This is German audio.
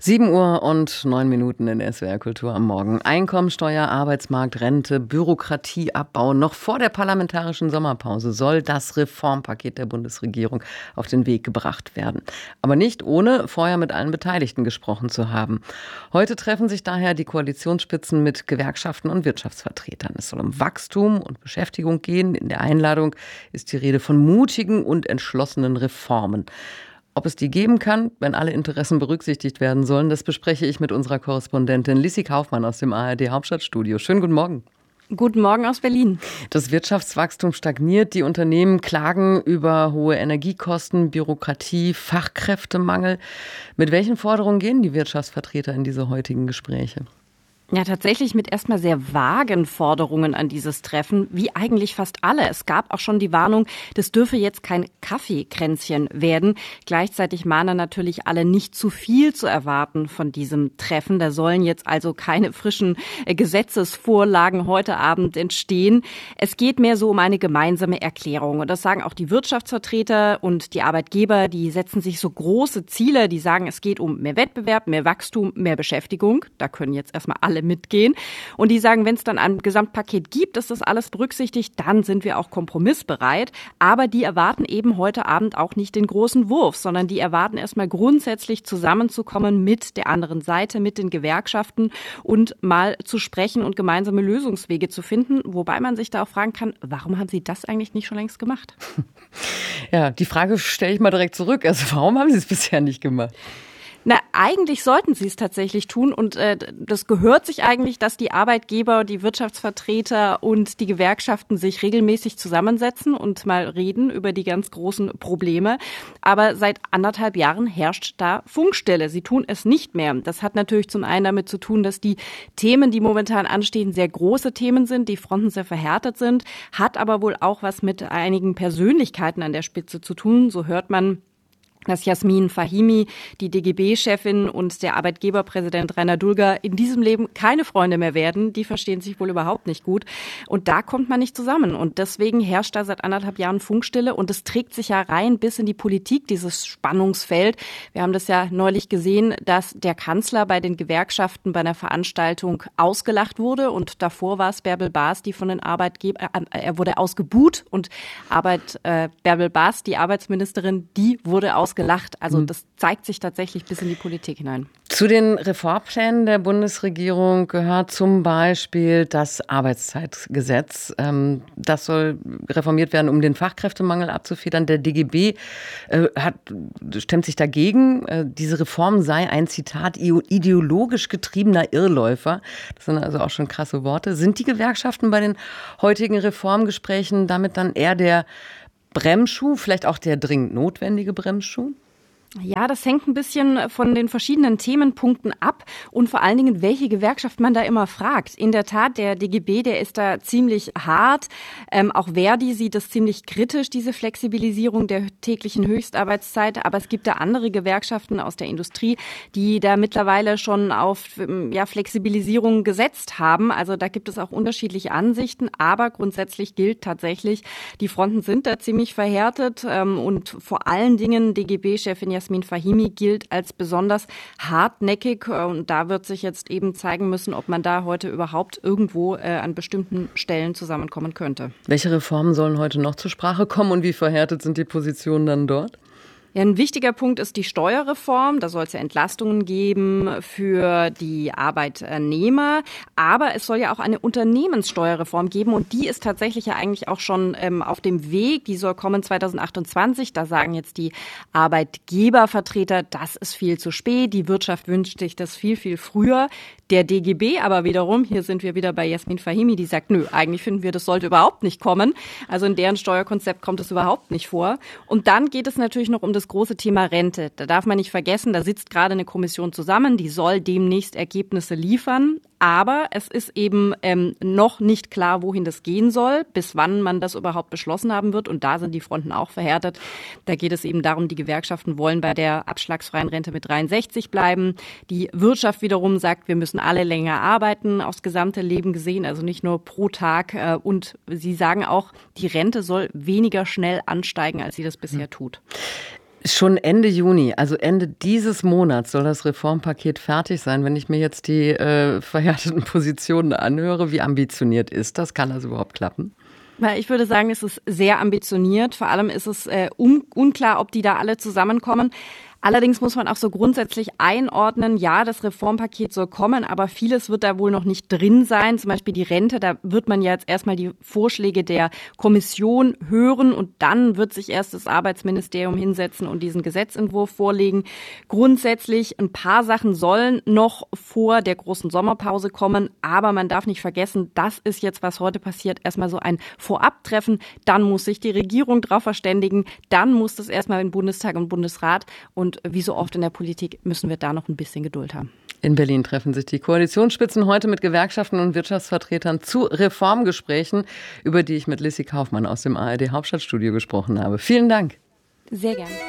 7:09 in SWR Kultur am Morgen. Einkommensteuer, Arbeitsmarkt, Rente, Bürokratieabbau. Noch vor der parlamentarischen Sommerpause soll das Reformpaket der Bundesregierung auf den Weg gebracht werden. Aber nicht ohne vorher mit allen Beteiligten gesprochen zu haben. Heute treffen sich daher die Koalitionsspitzen mit Gewerkschaften und Wirtschaftsvertretern. Es soll um Wachstum und Beschäftigung gehen. In der Einladung ist die Rede von mutigen und entschlossenen Reformen. Ob es die geben kann, wenn alle Interessen berücksichtigt werden sollen, das bespreche ich mit unserer Korrespondentin Lissi Kaufmann aus dem ARD Hauptstadtstudio. Schönen guten Morgen. Guten Morgen aus Berlin. Das Wirtschaftswachstum stagniert. Die Unternehmen klagen über hohe Energiekosten, Bürokratie, Fachkräftemangel. Mit welchen Forderungen gehen die Wirtschaftsvertreter in diese heutigen Gespräche? Ja, tatsächlich mit erstmal sehr vagen Forderungen an dieses Treffen, wie eigentlich fast alle. Es gab auch schon die Warnung, das dürfe jetzt kein Kaffeekränzchen werden. Gleichzeitig mahnen natürlich alle, nicht zu viel zu erwarten von diesem Treffen. Da sollen jetzt also keine frischen Gesetzesvorlagen heute Abend entstehen. Es geht mehr so um eine gemeinsame Erklärung. Und das sagen auch die Wirtschaftsvertreter und die Arbeitgeber. Die setzen sich so große Ziele. Die sagen, es geht um mehr Wettbewerb, mehr Wachstum, mehr Beschäftigung. Da können jetzt erstmal alle mitgehen. Und die sagen, wenn es dann ein Gesamtpaket gibt, ist das alles berücksichtigt, dann sind wir auch kompromissbereit. Aber die erwarten eben heute Abend auch nicht den großen Wurf, sondern die erwarten erstmal grundsätzlich zusammenzukommen mit der anderen Seite, mit den Gewerkschaften und mal zu sprechen und gemeinsame Lösungswege zu finden. Wobei man sich da auch fragen kann, warum haben Sie das eigentlich nicht schon längst gemacht? Ja, die Frage stelle ich mal direkt zurück. Also warum haben Sie es bisher nicht gemacht? Na, eigentlich sollten sie es tatsächlich tun und das gehört sich eigentlich, dass die Arbeitgeber, die Wirtschaftsvertreter und die Gewerkschaften sich regelmäßig zusammensetzen und mal reden über die ganz großen Probleme. Aber seit 1,5 Jahren herrscht da Funkstille. Sie tun es nicht mehr. Das hat natürlich zum einen damit zu tun, dass die Themen, die momentan anstehen, sehr große Themen sind, die Fronten sehr verhärtet sind, hat aber wohl auch was mit einigen Persönlichkeiten an der Spitze zu tun. So hört man, dass Jasmin Fahimi, die DGB-Chefin und der Arbeitgeberpräsident Rainer Dulger in diesem Leben keine Freunde mehr werden. Die verstehen sich wohl überhaupt nicht gut. Und da kommt man nicht zusammen. Und deswegen herrscht da seit 1,5 Jahren Funkstille. Und es trägt sich ja rein bis in die Politik, dieses Spannungsfeld. Wir haben das ja neulich gesehen, dass der Kanzler bei den Gewerkschaften bei einer Veranstaltung ausgelacht wurde. Und davor war es Bärbel Baas, die von den Arbeitgebern, er wurde ausgebuht. Und Bärbel Baas, die Arbeitsministerin, die wurde ausgelacht. Also das zeigt sich tatsächlich bis in die Politik hinein. Zu den Reformplänen der Bundesregierung gehört zum Beispiel das Arbeitszeitgesetz. Das soll reformiert werden, um den Fachkräftemangel abzufedern. Der DGB stemmt sich dagegen. Diese Reform sei ein, Zitat, ideologisch getriebener Irrläufer. Das sind also auch schon krasse Worte. Sind die Gewerkschaften bei den heutigen Reformgesprächen damit dann eher der Bremsschuh, vielleicht auch der dringend notwendige Bremsschuh? Ja, das hängt ein bisschen von den verschiedenen Themenpunkten ab und vor allen Dingen, welche Gewerkschaft man da immer fragt. In der Tat, der DGB, der ist da ziemlich hart. Auch Verdi sieht das ziemlich kritisch, diese Flexibilisierung der täglichen Höchstarbeitszeit. Aber es gibt da andere Gewerkschaften aus der Industrie, die da mittlerweile schon auf Flexibilisierung gesetzt haben. Also da gibt es auch unterschiedliche Ansichten. Aber grundsätzlich gilt tatsächlich, die Fronten sind da ziemlich verhärtet. Und vor allen Dingen DGB-Chefin Jasmin Fahimi gilt als besonders hartnäckig. Und da wird sich jetzt eben zeigen müssen, ob man da heute überhaupt irgendwo an bestimmten Stellen zusammenkommen könnte. Welche Reformen sollen heute noch zur Sprache kommen und wie verhärtet sind die Positionen dann dort? Ja, ein wichtiger Punkt ist die Steuerreform. Da soll es ja Entlastungen geben für die Arbeitnehmer. Aber es soll ja auch eine Unternehmenssteuerreform geben. Und die ist tatsächlich ja eigentlich auch schon auf dem Weg. Die soll kommen 2028. Da sagen jetzt die Arbeitgebervertreter, das ist viel zu spät. Die Wirtschaft wünscht sich das viel, viel früher. Der DGB aber wiederum, hier sind wir wieder bei Jasmin Fahimi, die sagt, nö, eigentlich finden wir, das sollte überhaupt nicht kommen. Also in deren Steuerkonzept kommt es überhaupt nicht vor. Und dann geht es natürlich noch um das große Thema Rente. Da darf man nicht vergessen, da sitzt gerade eine Kommission zusammen, die soll demnächst Ergebnisse liefern. Aber es ist eben noch nicht klar, wohin das gehen soll, bis wann man das überhaupt beschlossen haben wird. Und da sind die Fronten auch verhärtet. Da geht es eben darum, die Gewerkschaften wollen bei der abschlagsfreien Rente mit 63 bleiben. Die Wirtschaft wiederum sagt, wir müssen alle länger arbeiten, aufs gesamte Leben gesehen, also nicht nur pro Tag. Und sie sagen auch, die Rente soll weniger schnell ansteigen, als sie das bisher tut. Schon Ende Juni, also Ende dieses Monats soll das Reformpaket fertig sein. Wenn ich mir jetzt die verhärteten Positionen anhöre, wie ambitioniert ist das? Kann das überhaupt klappen? Ich würde sagen, es ist sehr ambitioniert. Vor allem ist es unklar, ob die da alle zusammenkommen. Allerdings muss man auch so grundsätzlich einordnen, ja, das Reformpaket soll kommen, aber vieles wird da wohl noch nicht drin sein. Zum Beispiel die Rente, da wird man ja jetzt erstmal die Vorschläge der Kommission hören und dann wird sich erst das Arbeitsministerium hinsetzen und diesen Gesetzentwurf vorlegen. Grundsätzlich ein paar Sachen sollen noch vor der großen Sommerpause kommen, aber man darf nicht vergessen, das ist jetzt, was heute passiert, erstmal so ein Vorabtreffen. Dann muss sich die Regierung darauf verständigen, dann muss das erstmal in Bundestag und Bundesrat und wie so oft in der Politik müssen wir da noch ein bisschen Geduld haben. In Berlin treffen sich die Koalitionsspitzen heute mit Gewerkschaften und Wirtschaftsvertretern zu Reformgesprächen, über die ich mit Lissy Kaufmann aus dem ARD Hauptstadtstudio gesprochen habe. Vielen Dank. Sehr gerne.